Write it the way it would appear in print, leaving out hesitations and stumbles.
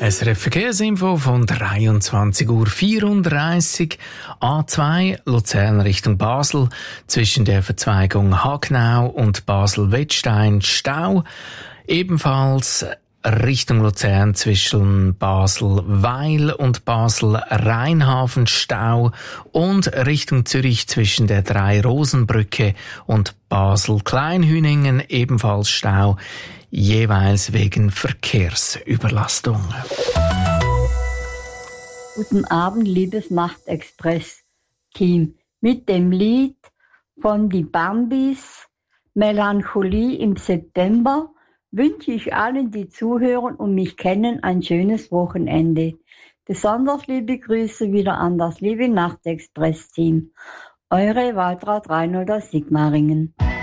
SRF Verkehrsinfo von 23:34 Uhr. A2 Luzern Richtung Basel. Zwischen der Verzweigung Hagnau und Basel-Wettstein Stau. Ebenfalls Richtung Luzern zwischen Basel-Weil und Basel-Rheinhafen Stau und Richtung Zürich zwischen der Drei-Rosen-Brücke und Basel-Kleinhüningen ebenfalls Stau, jeweils wegen Verkehrsüberlastung. Guten Abend, liebes Nachtexpress-Team. Mit dem Lied von die Bambis Melancholie im September wünsche ich allen, die zuhören und mich kennen, ein schönes Wochenende. Besonders liebe Grüße wieder an das liebe Nachtexpress-Team. Eure Waltraud Reinhold aus Sigmaringen.